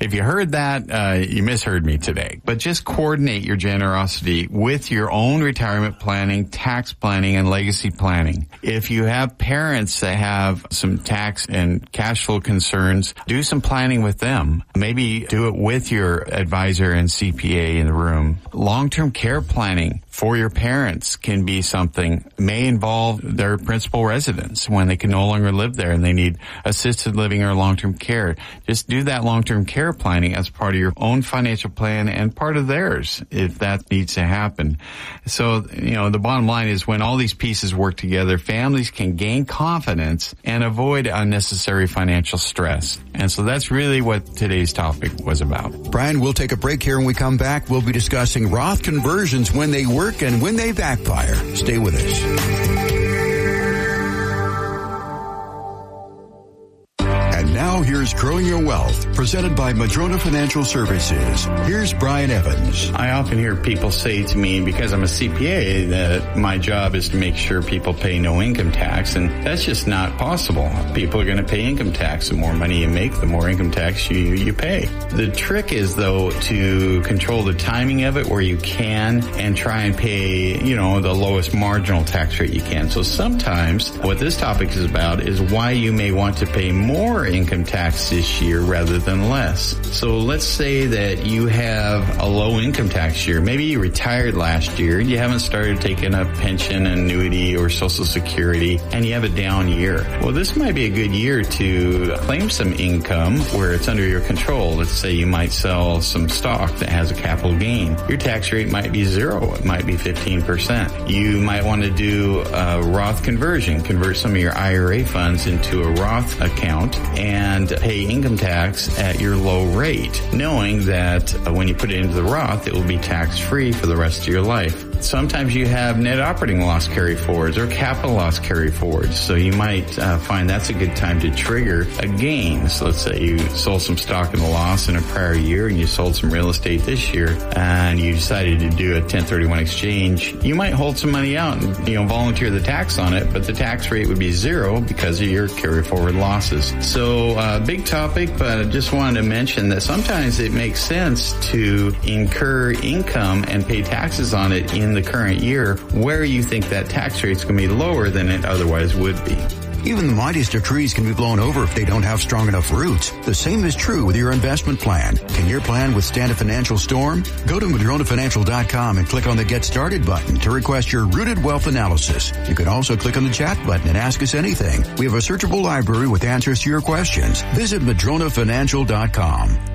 if you heard that, you misheard me today. But just coordinate your generosity with your own retirement planning, tax planning, and legacy planning. If you have parents that have some tax and cash flow concerns, do some planning with them. Maybe do it with your advisor and CPA in the room. Long-term care planning for your parents can be something, may involve their principal residence when they can no longer live there and they need assisted living or long-term care. Just do that long-term care planning as part of your own financial plan and part of theirs if that needs to happen. So, the bottom line is when all these pieces work together, families can gain confidence and avoid unnecessary financial stress. And so that's really what today's topic was about. Brian, we'll take a break here. When we come back, we'll be discussing Roth conversions, when they work and when they backfire. Stay with us. And now here's Growing Your Wealth, presented by Madrona Financial Services. Here's Brian Evans. I often hear people say to me, because I'm a CPA, that my job is to make sure people pay no income tax, and that's just not possible. People are going to pay income tax. The more money you make, the more income tax you pay. The trick is, though, to control the timing of it where you can and try and pay, the lowest marginal tax rate you can. So sometimes what this topic is about is why you may want to pay more income tax this year rather than less. So let's say that you have a low income tax year. Maybe you retired last year and you haven't started taking a pension, annuity, or Social Security, and you have a down year. Well, this might be a good year to claim some income where it's under your control. Let's say you might sell some stock that has a capital gain. Your tax rate might be 0. It might be 15%. You might want to do a Roth conversion, convert some of your IRA funds into a Roth account and pay income tax at your low rate, knowing that when you put it into the Roth, it will be tax-free for the rest of your life. Sometimes you have net operating loss carry-forwards or capital loss carry-forwards, so you might find that's a good time to trigger a gain. So let's say you sold some stock in a loss in a prior year and you sold some real estate this year and you decided to do a 1031 exchange. You might hold some money out and volunteer the tax on it, but the tax rate would be 0 because of your carry-forward losses. So big topic, but I just wanted to mention that sometimes it makes sense to incur income and pay taxes on it in the current year where you think that tax rate's going to be lower than it otherwise would be. Even the mightiest of trees can be blown over if they don't have strong enough roots. The same is true with your investment plan. Can your plan withstand a financial storm? Go to MadronaFinancial.com and click on the Get Started button to request your Rooted Wealth Analysis. You can also click on the chat button and ask us anything. We have a searchable library with answers to your questions. Visit MadronaFinancial.com.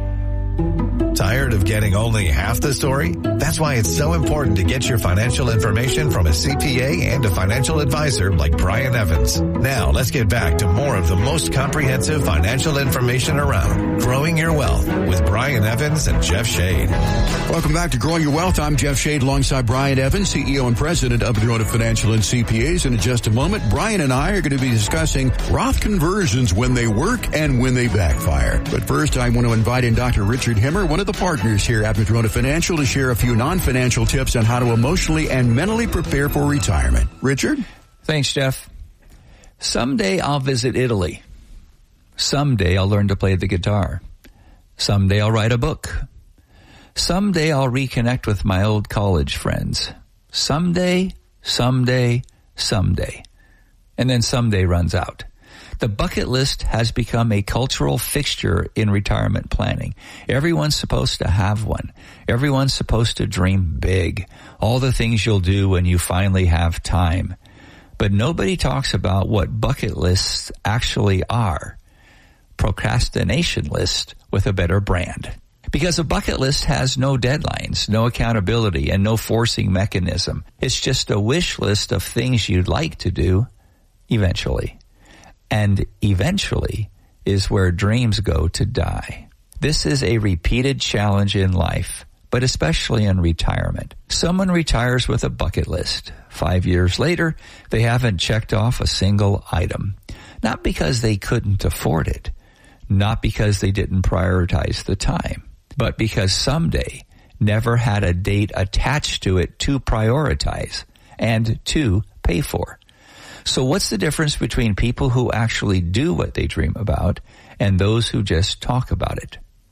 Tired of getting only half the story? That's why it's so important to get your financial information from a CPA and a financial advisor like Brian Evans. Now, let's get back to more of the most comprehensive financial information around. Growing Your Wealth with Brian Evans and Jeff Shade. Welcome back to Growing Your Wealth. I'm Jeff Shade alongside Brian Evans, CEO and President of Madrona Financial and CPAs. And in just a moment, Brian and I are going to be discussing Roth conversions, when they work and when they backfire. But first, I want to invite in Dr. Richard Himmer, one of the partners here at Madrona Financial, to share a few non-financial tips on how to emotionally and mentally prepare for retirement. Richard? Thanks, Jeff. Someday I'll visit Italy. Someday I'll learn to play the guitar. Someday I'll write a book. Someday I'll reconnect with my old college friends. Someday, someday, someday. And then someday runs out. The bucket list has become a cultural fixture in retirement planning. Everyone's supposed to have one. Everyone's supposed to dream big. All the things you'll do when you finally have time. But nobody talks about what bucket lists actually are. Procrastination list with a better brand. Because a bucket list has no deadlines, no accountability, and no forcing mechanism. It's just a wish list of things you'd like to do eventually. And eventually is where dreams go to die. This is a repeated challenge in life, but especially in retirement. Someone retires with a bucket list. 5 years later, they haven't checked off a single item. Not because they couldn't afford it, not because they didn't prioritize the time, but because someday never had a date attached to it to prioritize and to pay for. So what's the difference between people who actually do what they dream about and those who just talk about it?